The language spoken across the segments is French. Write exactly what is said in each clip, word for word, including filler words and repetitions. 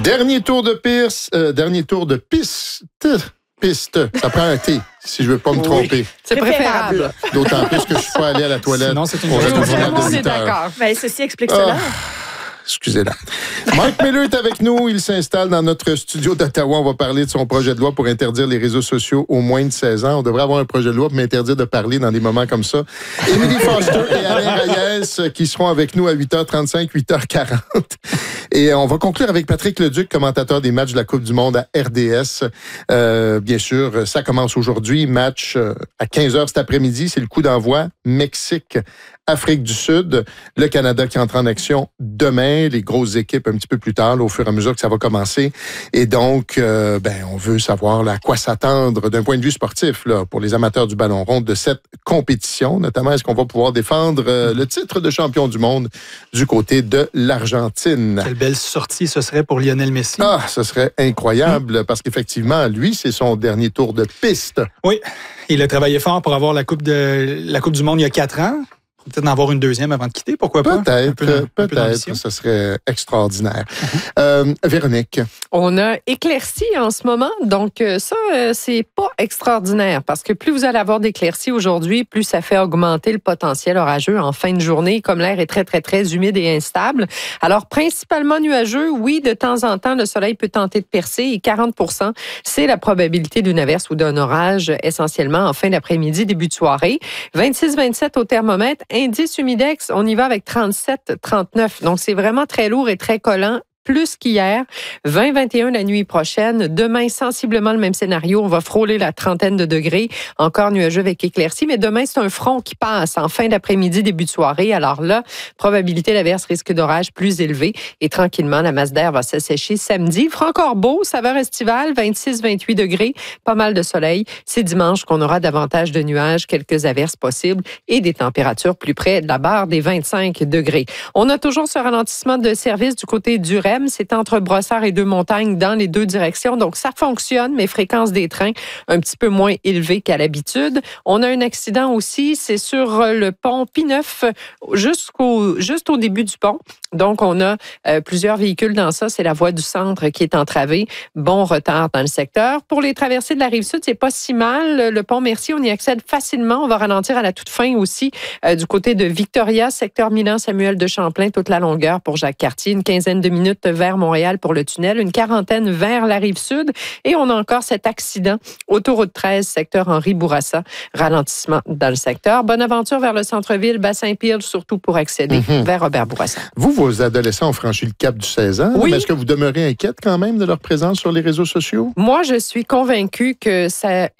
Dernier tour de piste, euh, dernier tour de piste. Piste. Ça prend un T, si je veux pas me tromper. Oui, c'est préférable. D'autant plus que je suis pas allé à la toilette. Sinon, c'est une On vraie reste au journal On de est huit heures. d'accord. Ben, ceci explique cela. Ah. Excusez-la. Mark Miller est avec nous. Il s'installe dans notre studio d'Ottawa. On va parler de son projet de loi pour interdire les réseaux sociaux aux moins de seize ans. On devrait avoir un projet de loi pour m'interdire de parler dans des moments comme ça. Émilie Foster et Alain Reyes qui seront avec nous à huit heures trente-cinq, huit heures quarante. Et on va conclure avec Patrick Leduc, commentateur des matchs de la Coupe du Monde à R D S. Euh, bien sûr, ça commence aujourd'hui. Match à quinze heures cet après-midi. C'est le coup d'envoi. Mexique, Afrique du Sud. Le Canada qui entre en action demain. Les grosses équipes un petit peu plus tard, là, au fur et à mesure que ça va commencer. Et donc, euh, ben, on veut savoir là, à quoi s'attendre d'un point de vue sportif là, pour les amateurs du ballon rond de cette compétition. Notamment, est-ce qu'on va pouvoir défendre euh, le titre de champion du monde du côté de l'Argentine? Quelle belle sortie ce serait pour Lionel Messi. Ah, ce serait incroyable, mmh. parce qu'effectivement, lui, c'est son dernier tour de piste. Oui, il a travaillé fort pour avoir la Coupe, de, la coupe du Monde il y a quatre ans. Peut-être en avoir une deuxième avant de quitter, pourquoi pas? Peut-être, peu, peut-être, ce serait extraordinaire. Mm-hmm. Euh, Véronique? On a éclairci en ce moment, donc ça, c'est pas extraordinaire, parce que plus vous allez avoir d'éclaircies aujourd'hui, plus ça fait augmenter le potentiel orageux en fin de journée, comme l'air est très, très, très humide et instable. Alors, principalement nuageux, oui, de temps en temps, le soleil peut tenter de percer, et quarante pour cent, c'est la probabilité d'une averse ou d'un orage, essentiellement en fin d'après-midi, début de soirée. vingt-six vingt-sept au thermomètre. Indice humidex, on y va avec trente-sept trente-neuf. Donc, c'est vraiment très lourd et très collant. Plus qu'hier, vingt vingt et un la nuit prochaine. Demain, sensiblement le même scénario. On va frôler la trentaine de degrés. Encore nuageux avec éclaircies. Mais demain, c'est un front qui passe en fin d'après-midi, début de soirée. Alors là, probabilité d'averse, risque d'orage plus élevé. Et tranquillement, la masse d'air va s'assécher samedi. Il fera encore beau, saveur estivale, vingt-six vingt-huit degrés. Pas mal de soleil. C'est dimanche qu'on aura davantage de nuages, quelques averses possibles et des températures plus près de la barre des vingt-cinq degrés. On a toujours ce ralentissement de service du côté du R E M. C'est entre Brossard et Deux-Montagnes dans les deux directions. Donc, ça fonctionne, mais fréquence des trains un petit peu moins élevée qu'à l'habitude. On a un accident aussi, c'est sur le pont P-neuf jusqu'au, juste au début du pont. Donc, on a euh, plusieurs véhicules dans ça. C'est la voie du centre qui est entravée. Bon retard dans le secteur. Pour les traversées de la Rive-Sud, c'est pas si mal. Le pont Mercier, on y accède facilement. On va ralentir à la toute fin aussi euh, du côté de Victoria, secteur Milan-Samuel de Champlain, toute la longueur pour Jacques-Cartier. Une quinzaine de minutes vers Montréal pour le tunnel, une quarantaine vers la Rive-Sud. Et on a encore cet accident, autoroute treize, secteur Henri-Bourassa, ralentissement dans le secteur. Bonaventure vers le centre-ville, Bassin-Peel, surtout pour accéder mm-hmm. vers Robert-Bourassa. Vous, vos adolescents ont franchi le cap du seize ans. Oui. Mais est-ce que vous demeurez inquiète quand même de leur présence sur les réseaux sociaux? Moi, je suis convaincue que ça,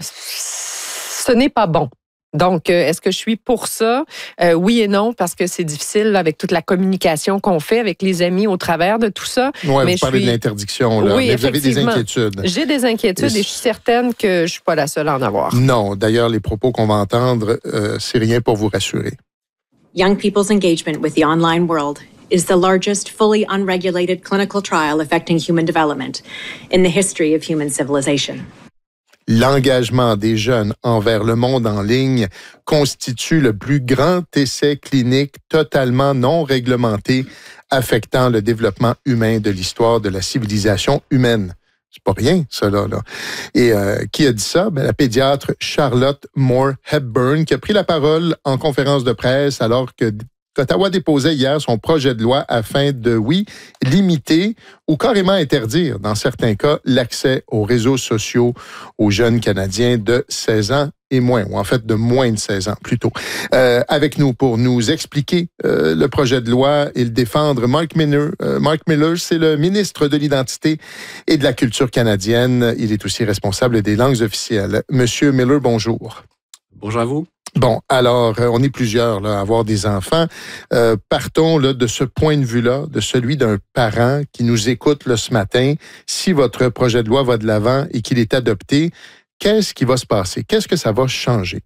ce n'est pas bon. Donc, est-ce que je suis pour ça? Euh, oui et non, parce que c'est difficile là, avec toute la communication qu'on fait avec les amis au travers de tout ça. Oui, mais vous parlez suis... de l'interdiction, là. Oui, mais vous avez des inquiétudes. J'ai des inquiétudes et... et je suis certaine que je ne suis pas la seule à en avoir. Non, d'ailleurs, les propos qu'on va entendre, euh, c'est rien pour vous rassurer. Young people's engagement with the online world is the largest fully unregulated clinical trial affecting human development in the history of human civilization. L'engagement des jeunes envers le monde en ligne constitue le plus grand essai clinique totalement non réglementé affectant le développement humain de l'histoire de la civilisation humaine. C'est pas rien, ça, là. là. Et euh, qui a dit ça? Ben, la pédiatre Charlotte Moore Hepburn, qui a pris la parole en conférence de presse alors que Ottawa déposait hier son projet de loi afin de, oui, limiter ou carrément interdire, dans certains cas, l'accès aux réseaux sociaux aux jeunes Canadiens de seize ans et moins, ou en fait de moins de seize ans plutôt. Euh, avec nous pour nous expliquer euh, le projet de loi et le défendre, Mark Miller. Euh, Mark Miller, c'est le ministre de l'Identité et de la Culture canadienne. Il est aussi responsable des langues officielles. Monsieur Miller, bonjour. Bonjour à vous. Bon, alors, euh, on est plusieurs là, à avoir des enfants. Euh, partons là, de ce point de vue-là, de celui d'un parent qui nous écoute là, ce matin. Si votre projet de loi va de l'avant et qu'il est adopté, qu'est-ce qui va se passer? Qu'est-ce que ça va changer?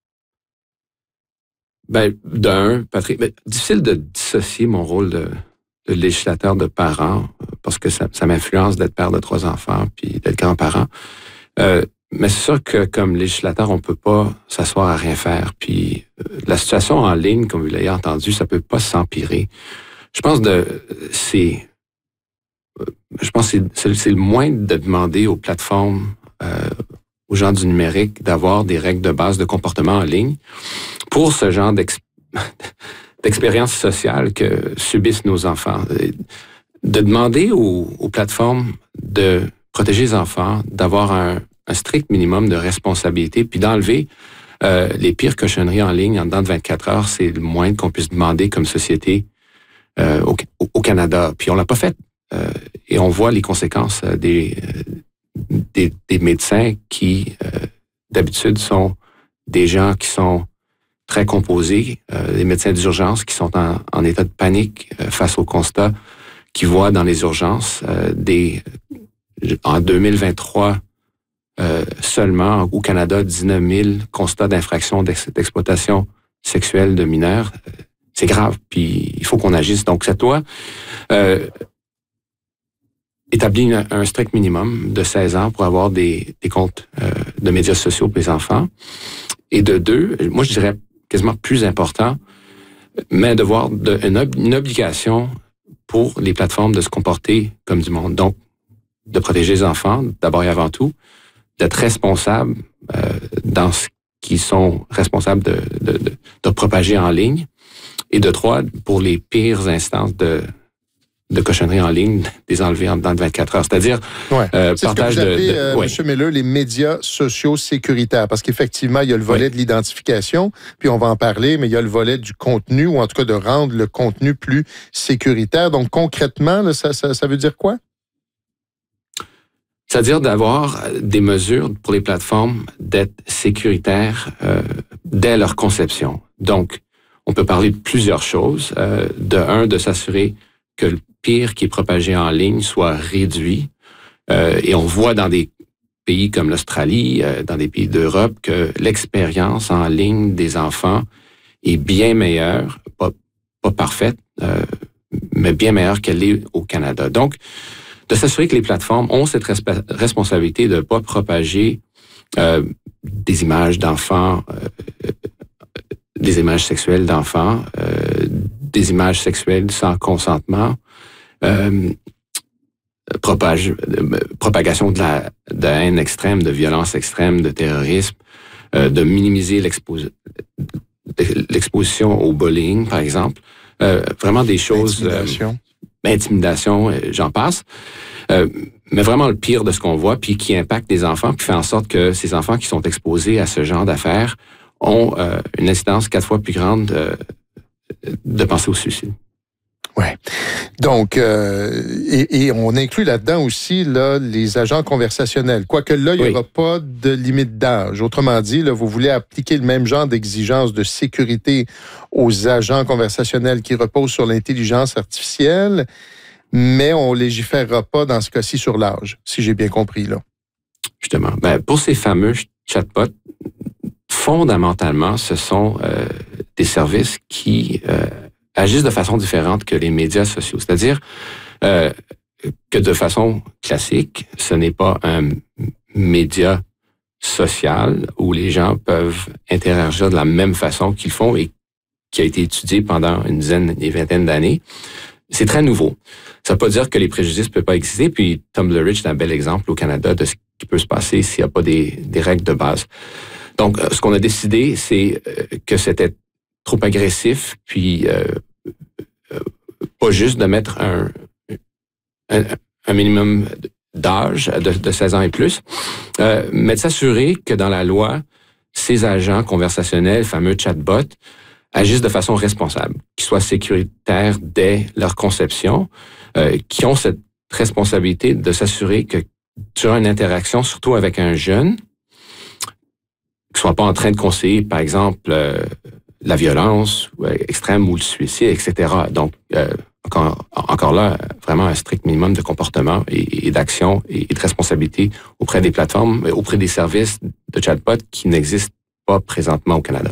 Ben, d'un, Patrick, ben, difficile de dissocier mon rôle de, de législateur de parent, parce que ça, ça m'influence d'être père de trois enfants puis d'être grand-parent. Euh, Mais c'est sûr que comme législateur, on peut pas s'asseoir à rien faire. Puis euh, la situation en ligne, comme vous l'avez entendu, ça peut pas s'empirer. Je pense de c'est, euh, je pense que c'est, c'est le moins de demander aux plateformes, euh, aux gens du numérique, d'avoir des règles de base de comportement en ligne pour ce genre d'ex- d'expérience sociale que subissent nos enfants. De demander aux, aux plateformes de protéger les enfants, d'avoir un, un strict minimum de responsabilité, puis d'enlever euh, les pires cochonneries en ligne en dedans de vingt-quatre heures, c'est le moins qu'on puisse demander comme société euh, au, au Canada. Puis on l'a pas fait. Euh, et on voit les conséquences euh, des, euh, des, des médecins qui, euh, d'habitude, sont des gens qui sont très composés, euh, des médecins d'urgence qui sont en, en état de panique euh, face au constat qu'ils voient dans les urgences. Euh, des, en deux mille vingt-trois, euh, seulement au Canada, dix-neuf mille constats d'infraction d'ex- d'exploitation sexuelle de mineurs. Euh, c'est grave, puis il faut qu'on agisse. Donc cette loi euh, établit un, un strict minimum de seize ans pour avoir des, des comptes euh, de médias sociaux pour les enfants. Et de deux, moi je dirais quasiment plus important, mais un devoir, de, une, ob- une obligation pour les plateformes de se comporter comme du monde. Donc, de protéger les enfants, d'abord et avant tout, d'être responsables euh, dans ce qu'ils sont responsables de, de, de, de propager en ligne. Et de trois, pour les pires instances de, de cochonnerie en ligne, des enlever en dedans de vingt-quatre heures. C'est-à-dire, ouais. euh, c'est partage ce que vous appelez, de... de euh, ouais. M. Miller, les médias sociaux sécuritaires. Parce qu'effectivement, il y a le volet oui. de l'identification, puis on va en parler, mais il y a le volet du contenu, ou en tout cas de rendre le contenu plus sécuritaire. Donc, concrètement, là, ça, ça, ça veut dire quoi? C'est-à-dire d'avoir des mesures pour les plateformes d'être sécuritaires euh, dès leur conception. Donc, on peut parler de plusieurs choses. Euh, de un, de s'assurer que le pire qui est propagé en ligne soit réduit. Euh, et on voit dans des pays comme l'Australie, euh, dans des pays d'Europe, que l'expérience en ligne des enfants est bien meilleure, pas, pas parfaite, euh, mais bien meilleure qu'elle est au Canada. Donc, de s'assurer que les plateformes ont cette resp- responsabilité de ne pas propager euh, des images d'enfants, euh, des images sexuelles d'enfants, euh, des images sexuelles sans consentement, euh, propage, euh, propagation de la, de la haine extrême, de violence extrême, de terrorisme, euh, de minimiser l'expos- l'exposition au bullying, par exemple. Euh, vraiment des choses... Intimidation. Euh, intimidation, j'en passe. Euh, mais vraiment le pire de ce qu'on voit, puis qui impacte les enfants, puis fait en sorte que ces enfants qui sont exposés à ce genre d'affaires ont euh, une incidence quatre fois plus grande euh, de penser au suicide. Oui. Donc, euh, et, et on inclut là-dedans aussi là, les agents conversationnels. Quoique là, il n'y aura oui. pas de limite d'âge. Autrement dit, là, vous voulez appliquer le même genre d'exigence de sécurité aux agents conversationnels qui reposent sur l'intelligence artificielle, mais on ne légiférera pas dans ce cas-ci sur l'âge, si j'ai bien compris, là. Justement. Ben, pour ces fameux chatbots, fondamentalement, ce sont euh, des services qui euh, agissent de façon différente que les médias sociaux. C'est-à-dire euh, que de façon classique, ce n'est pas un média social où les gens peuvent interagir de la même façon qu'ils font et qui a été étudié pendant une dizaine et vingtaine d'années. C'est très nouveau. Ça ne veut pas dire que les préjudices ne peuvent pas exister. Puis Tom Blurridge est un bel exemple au Canada de ce qui peut se passer s'il n'y a pas des, des règles de base. Donc, ce qu'on a décidé, c'est que c'était trop agressif, puis euh, pas juste de mettre un, un, un minimum d'âge de, de seize ans et plus, euh, mais de s'assurer que dans la loi, ces agents conversationnels, fameux chatbots, agissent de façon responsable, qu'ils soient sécuritaires dès leur conception, euh, qui ont cette responsabilité de s'assurer que durant une interaction, surtout avec un jeune, qui ne soit pas en train de conseiller, par exemple, euh, la violence euh, extrême ou le suicide, et cetera. Donc, euh, encore, encore là, vraiment un strict minimum de comportement et, et d'action et, et de responsabilité auprès des plateformes, auprès des services de chatbot qui n'existent pas présentement au Canada.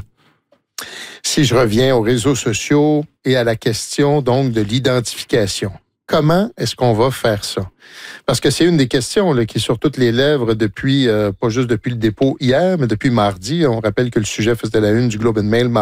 Si je reviens aux réseaux sociaux et à la question donc de l'identification, comment est-ce qu'on va faire ça? Parce que c'est une des questions là, qui est sur toutes les lèvres depuis, euh, pas juste depuis le dépôt hier, mais depuis mardi. On rappelle que le sujet faisait la une du Globe and Mail